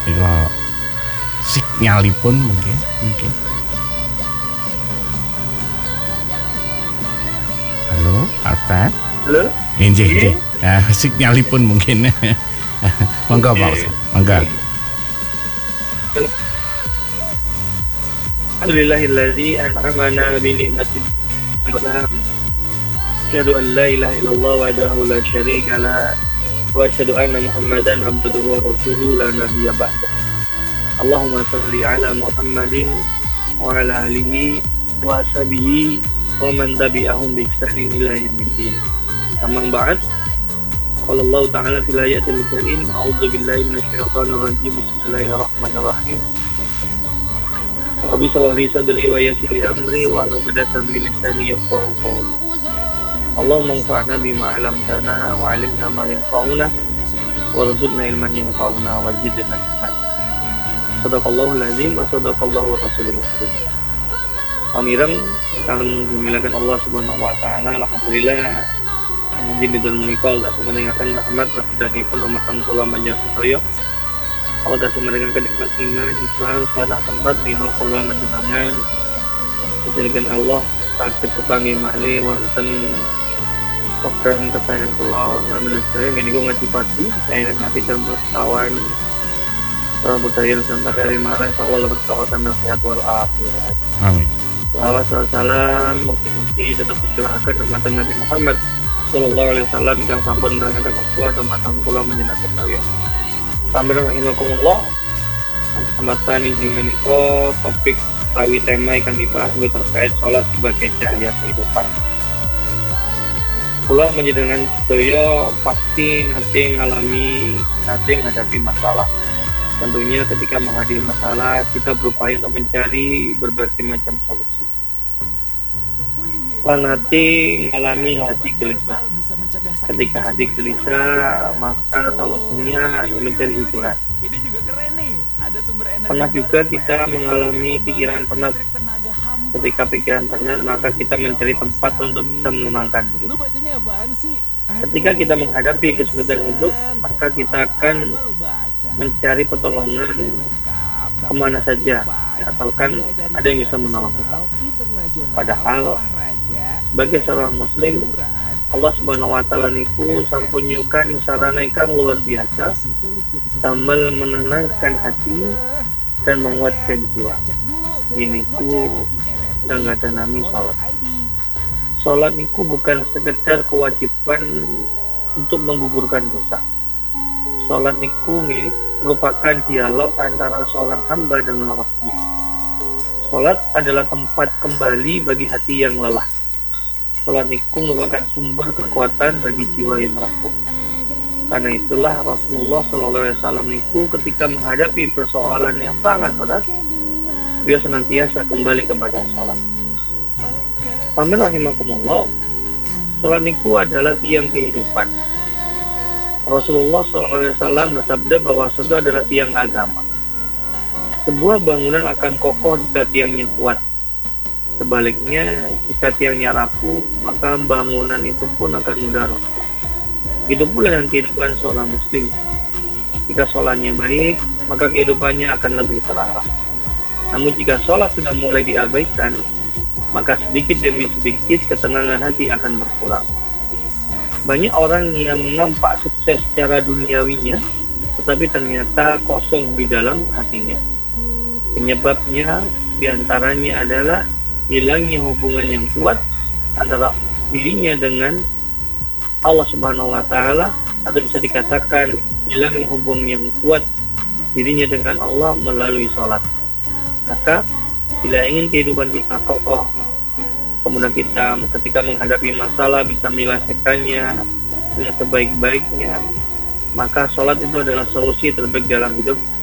Iko sinyalipun mungkin. Halo, Pak Ustaz. Halo. Injih. Sinyalipun mungkin. Monggo Pak Ustaz. Monggo. Alhamdulillahilladzi an'amana bi ni'matil Islam. Asyhadu an la ilaha illallah wahdahu la syarika la wa asyhadu anna Muhammadan abduhu wa rasuluhu la nabiyya ba'da. Allahumma shalli ala Muhammadin wa ala alihi wa ashabihi wa man tabi'ahum bi ihsanin ila yaumiddin. Amma ba'd. Qala Allah ta'ala fil ayatil karim, a'udzu billahi minasyaitonir rajim. Bismillahirrahmanirrahim. Rabbi shrah li sadri wa yassir li amri wa hlul 'uqdatam min lisani yafqahu qawli. Allahumma anfa'na bima 'allamtana wa 'allimna ma yanfa'una warzuqna ilman yanfa'una wa zidna ilman. Shadaqallahul azim wa shadaqallahu rasulul karim. Pamireng kang dimuliakan Allah Subhanahu wa taala, alhamdulillah jinidul menika tak sumenengaken rahmat rahmatipun rumateng kula panjenengan sedaya. Allah kasih mereka kenikmat iman, Islam, salah tempat nino kula menjenengan. Dijadikan Allah sakit kepangi malih wonten program kesayangan kula namun saya menika ngaji pagi saya nanti jam bertawan para budaya Nusantara dari Malang insyaallah berkawatan sehat wal afiat. Amin. Salam mugi-mugi tetap dicurahkan dumateng Nabi Muhammad sallallahu alaihi wasallam ingkang sampun nerangaken uswah dumateng kula menjenengan sedaya. Sambil rahimakumullah, kesempatan izin menika topik tawi tema yang dibahas terkait sholat sebagai cahaya kehidupan. Kula menjenengan sedaya pasti nanti menghadapi masalah. Tentunya ketika menghadapi masalah kita berupaya untuk mencari berbagai macam solusi. Nanti mengalami hati gelisah. Ketika hati gelisah, maka solusinya mencari hiburan. Pernah juga kita mengalami pikiran penat. Ketika pikiran penat, maka kita mencari tempat untuk bisa menenangkan diri. Ketika kita menghadapi kesulitan hidup, maka kita akan mencari pertolongan kemana saja, asalkan ada yang bisa menolong kita. Padahal sebagai seorang muslim, Allah Subhanahu wa taala niku sampun nyukan sarana ingkang luar biasa sambil menenangkan hati dan menguatkan jiwa. Ini ku ada nami salat. Salat niku bukan sekedar kewajiban untuk menggugurkan dosa. Salat niku merupakan dialog antara seorang hamba dengan Rabbnya. Salat adalah tempat kembali bagi hati yang lelah. Salat niku merupakan sumber kekuatan bagi jiwa yang rapuh. Karena itulah Rasulullah SAW niku ketika menghadapi persoalan yang sangat berat, beliau senantiasa kembali kepada salat. Amin rahimakumullah. Salat niku adalah tiang kehidupan. Rasulullah SAW bersabda bahwa salat adalah tiang agama. Sebuah bangunan akan kokoh jika tiangnya kuat. Sebaliknya, jika tiangnya rapuh, maka bangunan itu pun akan mudah roboh. Itu pula dengan kehidupan seorang muslim. Jika sholatnya baik, maka kehidupannya akan lebih terarah. Namun jika sholat sudah mulai diabaikan, maka sedikit demi sedikit ketenangan hati akan berkurang. Banyak orang yang nampak sukses secara duniawinya, tetapi ternyata kosong di dalam hatinya. Penyebabnya diantaranya adalah hilangnya hubungan yang kuat antara dirinya dengan Allah Subhanahu wa taala, atau bisa dikatakan hilangnya hubungan yang kuat dirinya dengan Allah melalui sholat. Maka bila ingin kehidupan kita kokoh, kemudian kita ketika menghadapi masalah bisa menyelesaikannya dengan sebaik-baiknya, maka sholat itu adalah solusi terbaik dalam hidup